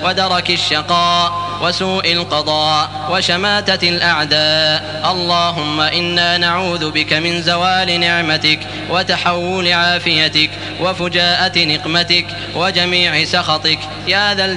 ودرك الشقاء وسوء القضاء وشماتة الأعداء. اللهم إنا نعوذ بك من زوال نعمتك وتحول عافيتك وفجاءة نقمتك وجميع سخطك يا ذا